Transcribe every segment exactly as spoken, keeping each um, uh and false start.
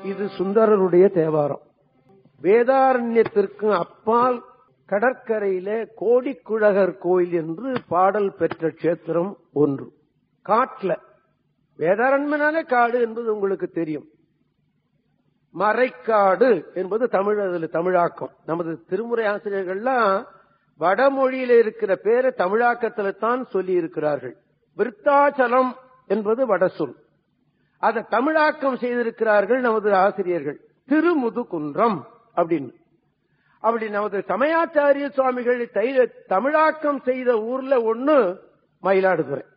இது சுந்தரருடைய தேவாரம். வேதாரண்யத்திற்கு அப்பால் கடற்கரையில கோடிக்குழகர் கோயில் என்று பாடல் பெற்ற கஷேத்திரம் ஒன்று. காட்டுல வேதாரண்யனாலே காடு என்பது உங்களுக்கு தெரியும். மறைக்காடு என்பது தமிழ், அதுல தமிழாக்கம். நமது திருமுறை ஆசிரியர்கள்லாம் வடமொழியில இருக்கிற பேரை தமிழாக்கத்துல தான் சொல்லி இருக்கிறார்கள். விருத்தாச்சலம் என்பது வடசொல், அதை தமிழாக்கம் செய்திருக்கிறார்கள் நமது ஆசிரியர்கள். திருமுதுகுன்றம் அப்படின்னு. அப்படி நமது சமயாச்சாரிய சுவாமிகள் தமிழாக்கம் செய்த ஊர்ல ஒண்ணு மயிலாடுதுறை.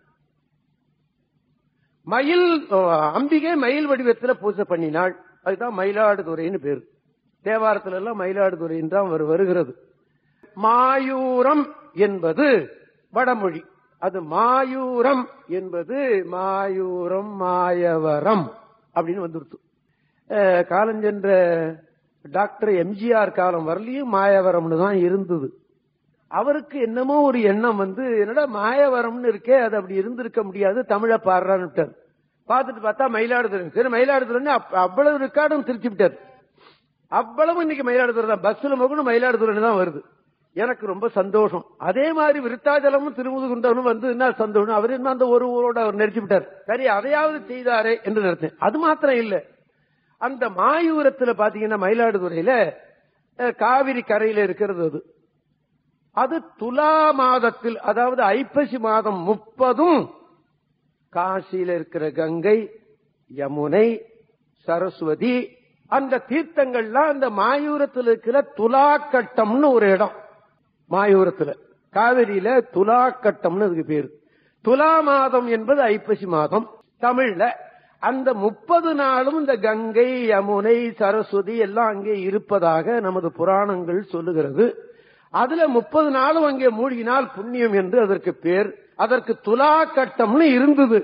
மயில் அம்பிகை மயில் வடிவத்தில் பூஜை பண்ணினாள், அதுதான் மயிலாடுதுறைன்னு பேரு. தேவாரத்துல எல்லாம் மயிலாடுதுறைன்னு தான் வருகிறது. மாயூரம் என்பது வடமொழி, அது மாயூரம் என்பது மாயூரம் மாயவரம் அப்படின்னு வந்துருச்சு. காலஞ்சென்ற டாக்டர் எம்ஜிஆர் காலம் வரலையும் மாயவரம்னு தான் இருந்தது. அவருக்கு என்னமோ ஒரு எண்ணம் வந்து, என்னடா மாயவரம்னு இருக்கே, அது அப்படி இருந்திருக்க முடியாது, தமிழை பாடுறான்னு விட்டார். பார்த்துட்டு பார்த்தா மயிலாடுதுறை. சரி மயிலாடுதுறைன்னு அவ்வளவு ரெக்கார்டும் திருச்சி விட்டார். அவ்வளவு இன்னைக்கு மயிலாடுதுறை தான், பஸ்ல மகனும் மயிலாடுதுறை தான் வருது. எனக்கு ரொம்ப சந்தோஷம். அதே மாதிரி விருத்தாச்சலமும் திருமுதுகுன்றமும் வந்து என்ன சந்தோஷம். அவர் என்ன அந்த ஒரு ஊரோட அவர் நெரிச்சு விட்டார். சரி அதையாவது செய்தாரே என்று நினைத்தேன். அது மாத்திரம் இல்ல, அந்த மாயூரத்துல பாத்தீங்கன்னா மயிலாடுதுறையில காவிரி கரையில இருக்கிறது. அது அது துலா மாதத்தில், அதாவது ஐப்பசி மாதம் முப்பதும் காசியில இருக்கிற கங்கை, யமுனை, சரஸ்வதி அந்த தீர்த்தங்கள்லாம் அந்த மாயூரத்தில் இருக்கிற துலாக்கட்டம்னு ஒரு இடம். மாயூரத்துல காவிரியில துலாக்கட்டம்னு அதுக்கு பேரு. துலா மாதம் என்பது ஐப்பசி மாதம் தமிழ்ல. அந்த முப்பது நாளும் இந்த கங்கை, யமுனை, சரஸ்வதி எல்லாம் அங்கே இருப்பதாக நமது புராணங்கள் சொல்லுகிறது. அதுல முப்பது நாளும் அங்கே மூழ்கினால் புண்ணியம் என்று அதற்கு பேர். அதற்கு துலா கட்டம்னு இருந்தது.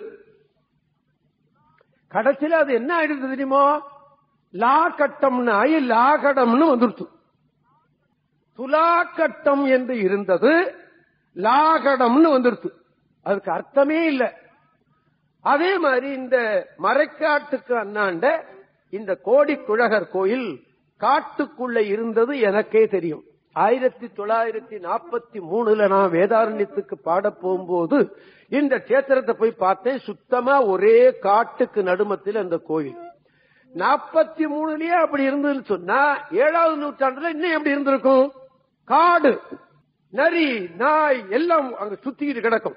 கடைசியில் அது என்ன ஆயிடுது தெரியுமோ, லா கட்டம்னு ஆகி லாகடம்னு வந்துருச்சு. துலா கட்டம் என்று இருந்தது லாகடம்னு வந்துருச்சு. அதுக்கு அர்த்தமே இல்லை. அதே மாதிரி இந்த மறைக்காட்டுக்கு அண்ணாண்ட இந்த கோடிக்குழகர் கோயில் காட்டுக்குள்ள இருந்தது எனக்கே தெரியும். ஆயிரத்தி தொள்ளாயிரத்தி நாற்பத்தி மூணுல நான் வேதாரண்யத்துக்கு பாட போகும்போது இந்த கஷேத்திரத்தை போய் பார்த்தேன். சுத்தமா ஒரே காட்டுக்கு நடுமத்தில் அந்த கோயில். நாற்பத்தி மூணுலயே அப்படி இருந்ததுன்னு சொன்னா ஏழாவது நூற்றாண்டுல இன்னும் எப்படி இருந்திருக்கும்? காடு, நரி, நாய் எல்லாம் அங்க சுத்திக்கிட்டு கிடக்கும்.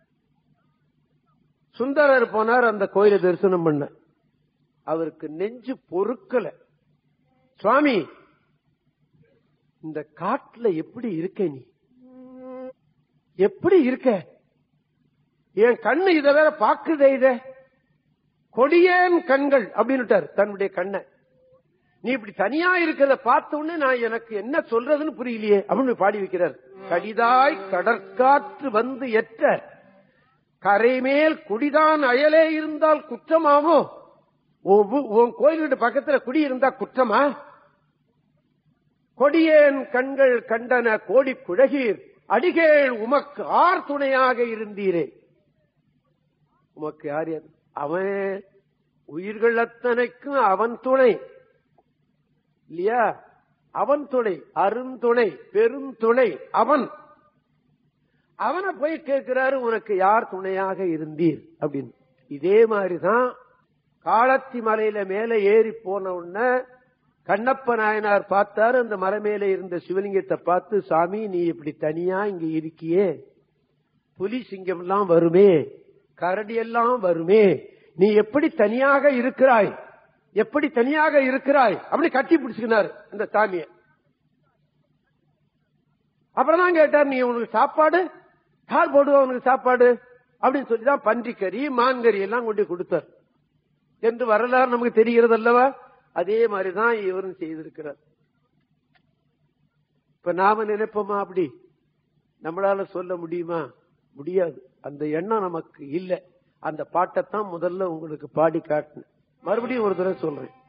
சுந்தரர் போனார் அந்த கோயிலை தரிசனம் பண்ண. அவருக்கு நெஞ்சு பொறுக்கல. சுவாமி, இந்த காட்டுல எப்படி இருக்க, நீ எப்படி இருக்க? என் கண்ணு இத வேற பாக்குதே, இத கொடியேன் கண்கள் அப்படின்னு தன்னுடைய கண்ணை. நீ இப்படி தனியா இருக்கிறத பார்த்த உடனே நான் எனக்கு என்ன சொல்றதுன்னு புரியலையே அப்படின்னு பாடி வைக்கிறார். கடிதாய் கடற்காற்று வந்து எற்ற கரைமேல் குடிதான் அயலே இருந்தால் குற்றமாமோ? உன் கோயிலுடைய பக்கத்துல குடி இருந்தா குற்றமா? கொடியேன் கண்கள் கண்டன கோடி குழகீர் அடிகேள் உமக்கு ஆர் துணையாக இருந்தீரே. உமக்கு யார்? அவன் உயிர்கள் அத்தனைக்கும் அவன் துணை இல்லையா? அவன் துணை, அருந்துணை, பெருந்துணை அவன். அவனை போய் கேட்கிறாரு, உனக்கு யார் துணையாக இருந்தீர் அப்படின்னு. இதே மாதிரிதான் காளத்தி மலையில மேல ஏறி போன உடனே கண்ணப்ப நாயனார் பார்த்தாரு. அந்த மலை மேல இருந்த சிவலிங்கத்தை பார்த்து, சாமி நீ இப்படி தனியா இங்க இருக்கியே, புலி சிங்கம் எல்லாம் வருமே, கரடி எல்லாம் வருமே, நீ எப்படி தனியாக இருக்கிறாய், எப்படி தனியாக இருக்கிறாய் அப்படி கட்டி பிடிச்சுக்கினாரு அந்த சாமிய. அப்புறம் தான் கேட்டார், நீ உனக்கு சாப்பாடு யார் போடுவா, உனக்கு சாப்பாடு அப்படின்னு சொல்லிதான் பன்றிக்கறி மான்கறி எல்லாம் கொண்டு கொடுத்தார் என்று வரலாறு நமக்கு தெரிகிறது அல்லவா? அதே மாதிரிதான் இவரும் செய்திருக்கிறார். இப்ப நாம நினைப்போமா அப்படி? நம்மளால சொல்ல முடியுமா? முடியாது. அந்த எண்ணம் நமக்கு இல்லை. அந்த பாட்டைத்தான் முதல்ல உங்களுக்கு பாடி காட்டினேன். மறுபடியும் ஒரு தடவை சொல்றேன்.